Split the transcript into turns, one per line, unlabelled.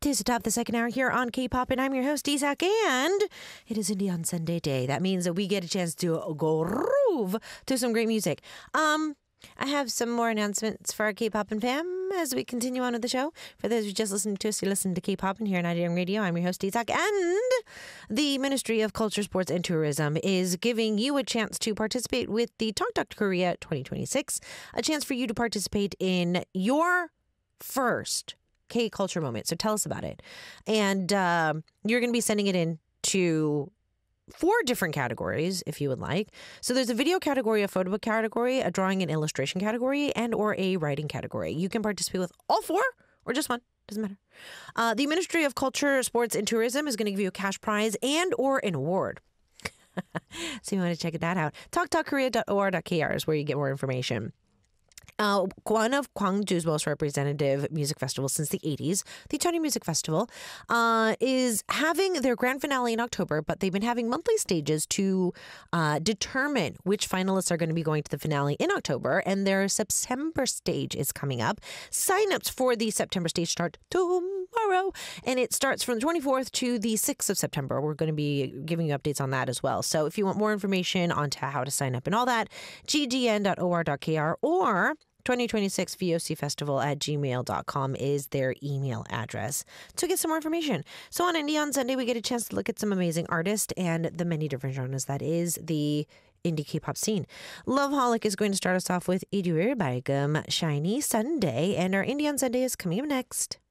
is atop the second hour here on K-Pop, and I'm your host, Isak, and it is Indie on Sunday day. That means that we get a chance to groove to some great music. I have some more announcements for our K-Pop and fam as we continue on with the show. For those who just listened to us, you listen to K-Pop and here on IDM Radio. I'm your host, Isak, and the Ministry of Culture, Sports, and Tourism is giving you a chance to participate with the Talk Talk Korea 2026, a chance for you to participate in your first K-Culture moment. So tell us about it. And you're going to be sending it in to 4 different categories, if you would like. So there's a video category, a photo book category, a drawing and illustration category, and or a writing category. You can participate with all 4 or just one. Doesn't matter. The Ministry of Culture, Sports, and Tourism is going to give you a cash prize and or an award. So you want to check that out. TalkTalkKorea.or.kr is where you get more information. One of Gwangju's most representative music festivals since the 80s, the Cheonju Music Festival, is having their grand finale in October, but they've been having monthly stages to determine which finalists are going to be going to the finale in October, and their September stage is coming up. Sign-ups for the September stage start tomorrow, and it starts from the 24th to the 6th of September. We're going to be giving you updates on that as well. So if you want more information on how to sign up and all that, gdn.or.kr or 2026 VOC Festival at gmail.com is their email address to get some more information. So on Indie on Sunday, we get a chance to look at some amazing artists and the many different genres that is the indie K-pop scene. Loveholic is going to start us off with Idul Bargum Shiny Sunday, and our Indie on Sunday is coming up next.